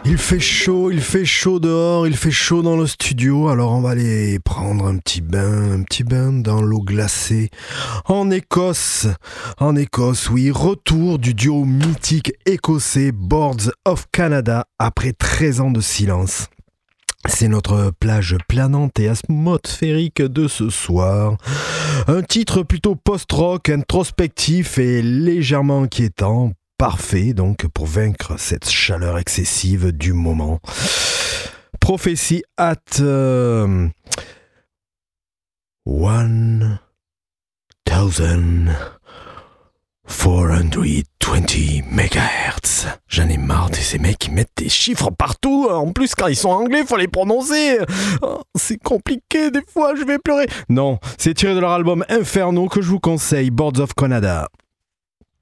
Il fait chaud dehors, il fait chaud dans le studio, alors on va aller prendre un petit bain dans l'eau glacée. En Écosse, oui, retour du duo mythique écossais Boards of Canada après 13 ans de silence. C'est notre plage planante et atmosphérique de ce soir. Un titre plutôt post-rock, introspectif et légèrement inquiétant. Parfait donc pour vaincre cette chaleur excessive du moment. Prophecy at 1420 MHz. J'en ai marre de ces mecs qui mettent des chiffres partout. En plus, quand ils sont anglais, faut les prononcer. Oh, c'est compliqué, des fois, je vais pleurer. Non, c'est tiré de leur album Inferno que je vous conseille, Boards of Canada.